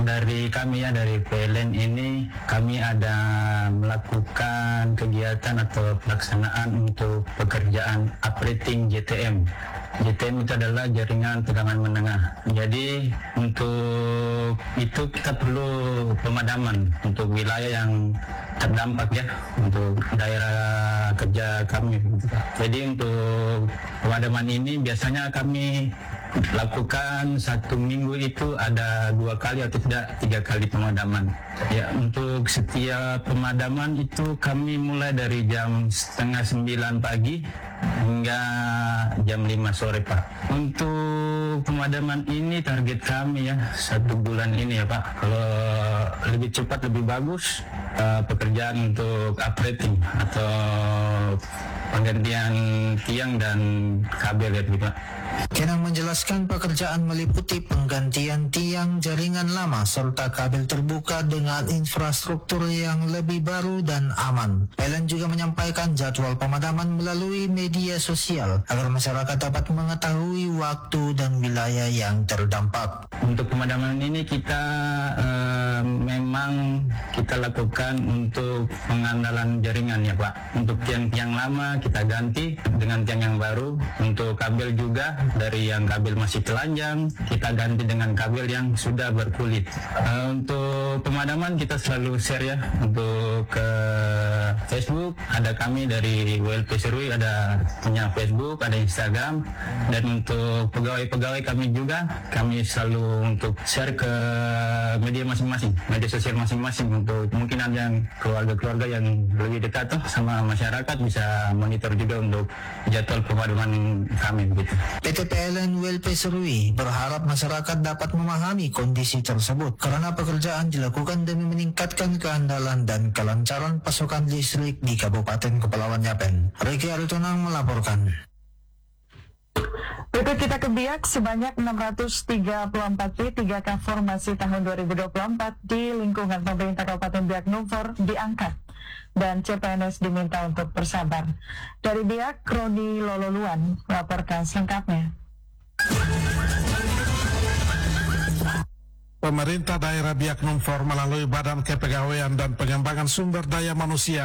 Dari kami dari PLN ini kami ada melakukan kegiatan atau pelaksanaan untuk pekerjaan uprating JTM. JTM itu adalah jaringan tegangan menengah. Jadi untuk itu kita perlu pemadaman untuk wilayah yang terdampak untuk daerah kerja kami. Jadi untuk pemadaman ini biasanya kami lakukan 1 minggu itu ada 2 kali atau tidak 3 kali pemadaman. Untuk setiap pemadaman itu kami mulai dari jam 8:30 pagi hingga jam 5 sore Pak. Untuk pemadaman ini target kami 1 bulan ini Pak. Kalau lebih cepat lebih bagus pekerjaan untuk uprating atau penggantian tiang dan kabel Pak. Kenang menjelaskan pekerjaan meliputi penggantian tiang jaringan lama serta kabel terbuka dengan infrastruktur yang lebih baru dan aman. PLN juga menyampaikan jadwal pemadaman melalui media sosial agar masyarakat dapat mengetahui waktu dan wilayah yang terdampak. Untuk pemadaman ini kita memang kita lakukan untuk pengandalan jaringan Pak. Untuk tiang-tiang lama kita ganti dengan tiang yang baru. Untuk kabel juga dari yang kabel masih telanjang kita ganti dengan kabel yang sudah berkulit. Untuk pemadaman kita selalu share untuk ke Facebook. Ada kami dari WLP Serui ada punya Facebook, ada Instagram, dan untuk pegawai-pegawai kami juga kami selalu untuk share ke media masing-masing, media sosial masing-masing untuk mungkin ada yang keluarga-keluarga yang lebih dekat sama masyarakat bisa monitor juga untuk jadwal pemadaman kami begitu. PT PLN WLP Serui berharap masyarakat dapat memahami kondisi tersebut karena pekerjaan dilakukan demi meningkatkan keandalan dan kelancaran pasokan listrik di Kabupaten Kepulauan Yapen. Riki Aritonang melaporkan. Berikut kita ke Biak, sebanyak 634 P3K formasi tahun 2024 di lingkungan pemerintah Kabupaten Biak Numfor diangkat dan CPNS diminta untuk bersabar. Dari Biak, Roni Lololuan melaporkan selengkapnya. Pemerintah daerah Biak Numfor melalui Badan Kepegawaian dan Pengembangan Sumber Daya Manusia